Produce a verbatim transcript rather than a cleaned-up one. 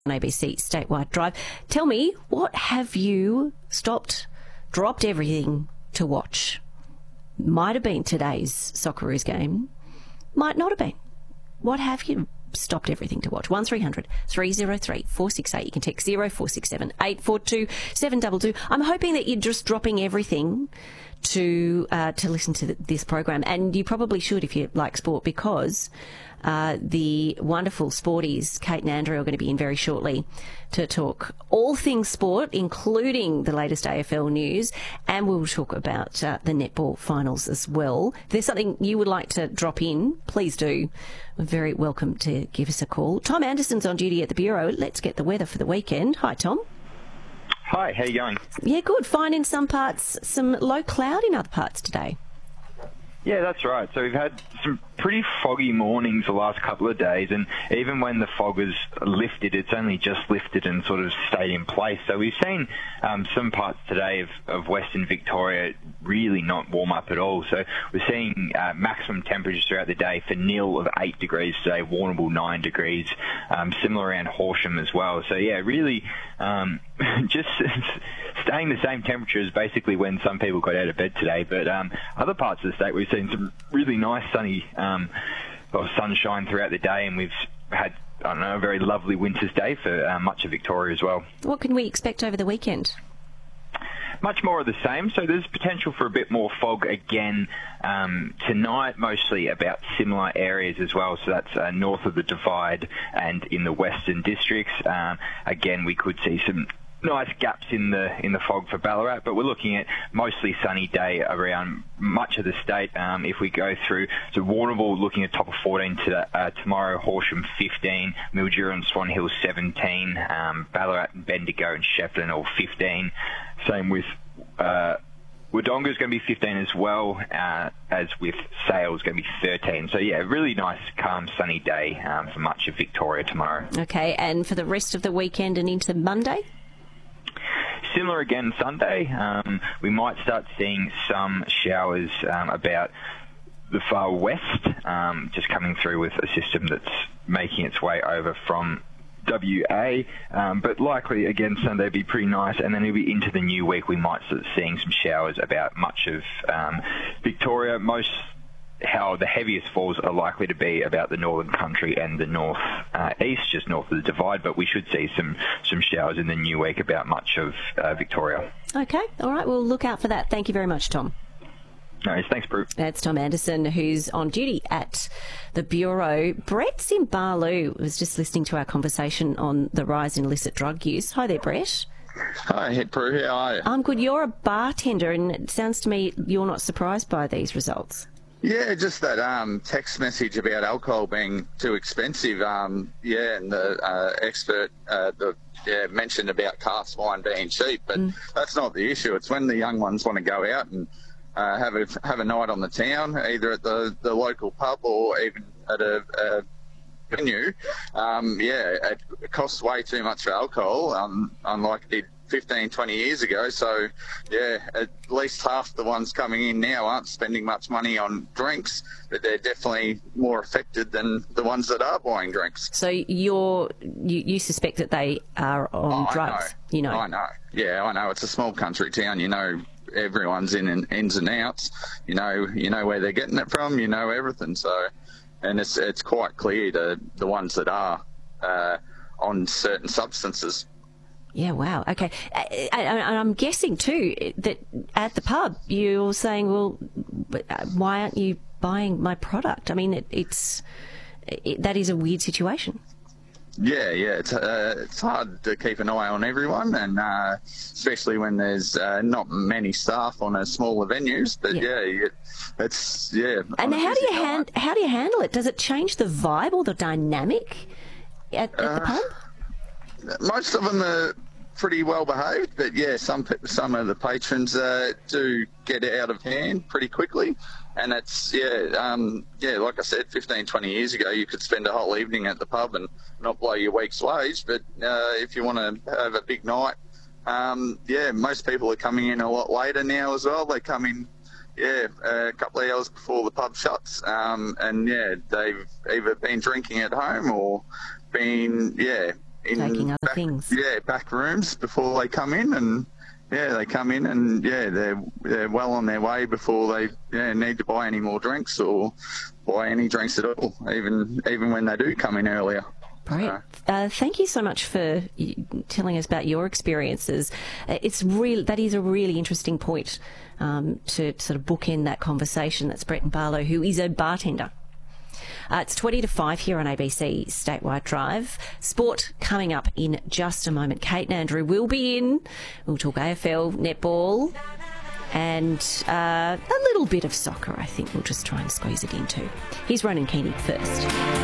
on A B C Statewide Drive. Tell me, what have you stopped, dropped everything to watch? Might have been today's Socceroos game, might not have been. What have you stopped everything to watch? one three hundred three oh three four six eight. You can text zero four six seven eight four two seven two two. I'm hoping that you're just dropping everything to uh, to listen to this program, and you probably should if you like sport, because uh, the wonderful sporties Kate and Andrew are going to be in very shortly to talk all things sport, including the latest A F L news, and we'll talk about uh, the netball finals as well. If there's something you would like to drop in, please do. We're very welcome to give us a call. Tom Anderson's on duty at the Bureau. Let's get the weather for the weekend. Hi, Tom. Hi, how you going? Yeah, good. Fine in some parts, some low cloud in other parts today. Yeah, that's right. So we've had some pretty foggy mornings the last couple of days, and even when the fog has lifted, it's only just lifted and sort of stayed in place. So we've seen um, some parts today of, of Western Victoria really not warm up at all. So we're seeing uh, maximum temperatures throughout the day for Neil of eight degrees today, Warrnambool nine degrees, um, similar around Horsham as well. So yeah, really um, just staying the same temperature as basically when some people got out of bed today. But um, other parts of the state, we've seen some really nice sunny um, or sunshine throughout the day, and we've had, I don't know, a very lovely winter's day for uh, much of Victoria as well. What can we expect over the weekend? Much more of the same. So there's potential for a bit more fog again um, tonight, mostly about similar areas as well. So that's uh, north of the Divide and in the western districts. Um, again, we could see some nice gaps in the in the fog for Ballarat, but we're looking at mostly sunny day around much of the state. Um, if we go through, so Warrnambool looking at top of fourteen to, uh, tomorrow, Horsham fifteen, Mildura and Swan Hill seventeen, um, Ballarat and Bendigo and Shepparton all fifteen. Same with uh, Wodonga's going to be fifteen as well, uh, as with Sale's going to be thirteen. So yeah, really nice, calm, sunny day um, for much of Victoria tomorrow. Okay, and for the rest of the weekend and into Monday? Similar again Sunday. Um, we might start seeing some showers um, about the far west, um, just coming through with a system that's making its way over from W A, um, but likely again Sunday be pretty nice, and then it'll be into the new week. We might start seeing some showers about much of um, Victoria. Most how the heaviest falls are likely to be about the northern country and the north uh, east, just north of the Divide, but we should see some some showers in the new week about much of uh, Victoria. Okay, all right, we'll look out for that. Thank you very much, Tom. No worries, thanks, Brooke. That's Tom Anderson, who's on duty at the Bureau. Brett's in Barloo was just listening to our conversation on the rise in illicit drug use. Hi there, Brett. Hi, Prue. How are you? I'm good. You're a bartender, and it sounds to me you're not surprised by these results. Yeah, just that um, text message about alcohol being too expensive. Um, yeah, and the uh, expert uh, the, yeah, mentioned about cask wine being cheap, but mm. that's not the issue. It's when the young ones want to go out and uh, have a have a night on the town, either at the, the local pub or even at a, a venue. Um, yeah, it, it costs way too much for alcohol, um, unlike it did fifteen, twenty years ago. So, yeah, at least half the ones coming in now aren't spending much money on drinks, but they're definitely more affected than the ones that are buying drinks. So you're, you, you suspect that they are on oh, drugs? I know. You know. I know. Yeah, I know. It's a small country town. You know, everyone's in and ins and outs. You know, you know where they're getting it from. You know everything. So, and it's it's quite clear to the ones that are uh, on certain substances. Yeah, wow. Okay. And I'm guessing, too, that at the pub you're saying, well, why aren't you buying my product? I mean, it, it's it, that is a weird situation. Yeah, yeah. It's, uh, it's hard to keep an eye on everyone, and uh, especially when there's uh, not many staff on a smaller venues. But, yeah, yeah it, it's, yeah. And how do you hand, how do you handle it? Does it change the vibe or the dynamic at, at uh, the pub? Most of them are pretty well behaved, but yeah, some some of the patrons uh, do get out of hand pretty quickly, and it's yeah, um, yeah, like I said, fifteen, twenty years ago, you could spend a whole evening at the pub and not blow your week's wage. But uh, if you want to have a big night, um, yeah, most people are coming in a lot later now as well. They come in, yeah, a couple of hours before the pub shuts, um, and yeah, they've either been drinking at home or been yeah. in taking other back, things. Yeah, back rooms before they come in, and yeah, they come in and yeah, they're they're well on their way before they yeah, need to buy any more drinks or buy any drinks at all, even even when they do come in earlier. Great. So. Uh, thank you so much for telling us about your experiences. Uh, It's real. That is a really interesting point um, to sort of bookend that conversation. That's Brett Barlow, who is a bartender. Uh, it's twenty to five here on A B C Statewide Drive. Sport coming up in just a moment. Kate and Andrew will be in. We'll talk A F L, netball, and uh, a little bit of soccer, I think. We'll just try and squeeze it in too. Here's Ronan Keeney first.